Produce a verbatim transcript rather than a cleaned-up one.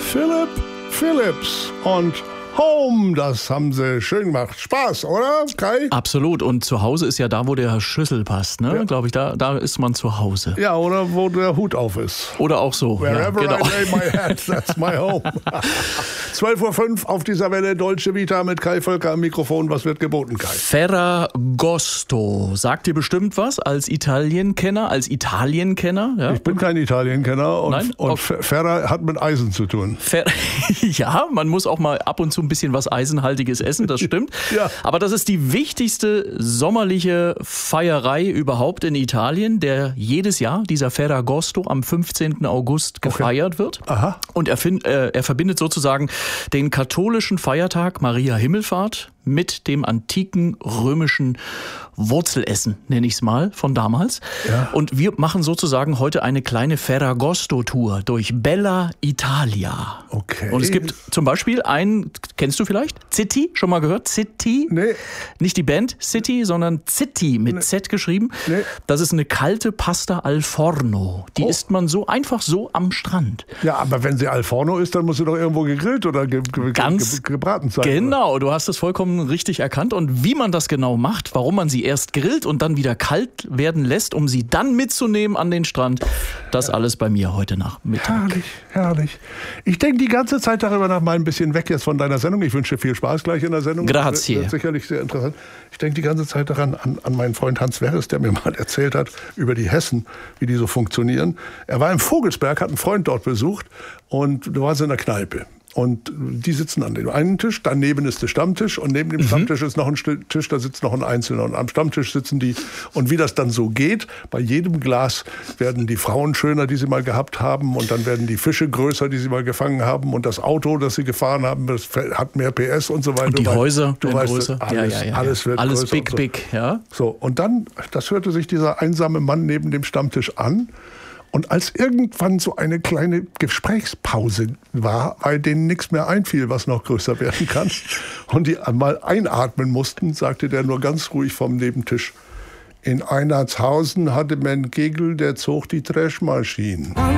Philip Phillips und Home, das haben sie schön gemacht. Spaß, oder, Kai? Absolut. Und zu Hause ist ja da, wo der Schlüssel passt, ne? Ja. Glaube ich, da, da ist man zu Hause. Ja, oder wo der Hut auf ist. Oder auch so. Wherever ja, genau. I lay my hat, that's my home. zwölf Uhr fünf auf dieser Welle, Dolce Vita mit Kai Völker am Mikrofon. Was wird geboten, Kai? Ferragosto. Sagt dir bestimmt was als Italienkenner, als Italienkenner? Ja? Ich bin kein Italienkenner und, Nein? und Okay. Ferra hat mit Eisen zu tun. Fer- ja, man muss auch mal ab und zu ein bisschen was Eisenhaltiges essen, das stimmt. Ja. Aber das ist die wichtigste sommerliche Feierei überhaupt in Italien, der jedes Jahr, dieser Ferragosto, am fünfzehnten August gefeiert wird. Aha. Und er, find, äh, er verbindet sozusagen den katholischen Feiertag Maria Himmelfahrt mit dem antiken römischen Wurzelessen, nenne ich es mal, von damals. Ja. Und wir machen sozusagen heute eine kleine Ferragosto-Tour durch Bella Italia. Okay. Und es gibt zum Beispiel einen, kennst du vielleicht? City, schon mal gehört? City? Nee. Nicht die Band City, sondern City mit nee. Z geschrieben. Nee. Das ist eine kalte Pasta al forno. Die Oh. isst man so einfach so am Strand. Ja, aber wenn sie al forno ist, dann muss sie doch irgendwo gegrillt oder ge ge Ganz ge gebraten sein. Genau, du hast es vollkommen richtig erkannt. Und wie man das genau macht, warum man sie erst grillt und dann wieder kalt werden lässt, um sie dann mitzunehmen an den Strand, das ja. alles bei mir heute Nachmittag. Herrlich, herrlich. Ich denke die ganze Zeit darüber nach, mal ein bisschen weg jetzt von deiner Sendung. Ich wünsche dir viel Spaß gleich in der Sendung. Grazie. Das wird sicherlich sehr interessant. Ich denke die ganze Zeit daran, an, an meinen Freund Hans Werres, der mir mal erzählt hat über die Hessen, wie die so funktionieren. Er war im Vogelsberg, hat einen Freund dort besucht und du warst in der Kneipe. Und die sitzen an dem einen Tisch, daneben ist der Stammtisch und neben dem mhm. Stammtisch ist noch ein Tisch, da sitzt noch ein Einzelner. Und am Stammtisch sitzen die. Und wie das dann so geht, bei jedem Glas werden die Frauen schöner, die sie mal gehabt haben. Und dann werden die Fische größer, die sie mal gefangen haben. Und das Auto, das sie gefahren haben, das hat mehr P S und so weiter. Und die du Häuser du werden weißt, größer. Alles, ja, ja, ja, alles wird alles größer. big, so. big. Ja. So, und dann, das hörte sich dieser einsame Mann neben dem Stammtisch an. Und als irgendwann so eine kleine Gesprächspause war, weil denen nichts mehr einfiel, was noch größer werden kann, und die einmal einatmen mussten, sagte der nur ganz ruhig vom Nebentisch: In Einartshausen hatte man einen Kegel, der zog die Dreschmaschinen.